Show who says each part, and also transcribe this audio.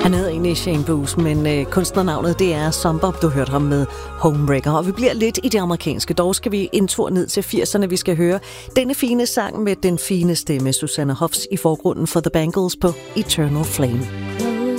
Speaker 1: Han hedder egentlig Shane Booth, men kunstnernavnet det er Zomber. Du hørte ham med Homewrecker. Og vi bliver lidt i det amerikanske. Dog skal vi en tur ned til 80'erne. Vi skal høre denne fine sang med den fine stemme, Susanne Hoffs, i forgrunden for The Bangles på Eternal Flame.